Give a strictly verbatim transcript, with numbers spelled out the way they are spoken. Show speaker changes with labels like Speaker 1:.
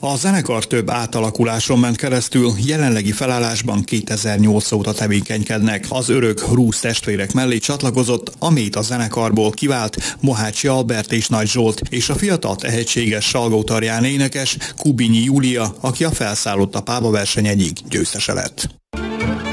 Speaker 1: A zenekar több átalakuláson ment keresztül, jelenlegi felállásban kétezer-nyolc óta tevékenykednek. Az örök Rusz testvérek mellé csatlakozott, amit a zenekarból kivált Mohácsi Albert és Nagy Zsolt, és a fiatal tehetséges Salgó-Tarján énekes Kubinyi Júlia, aki a Felszállott a Páva verseny egyik győztese lett.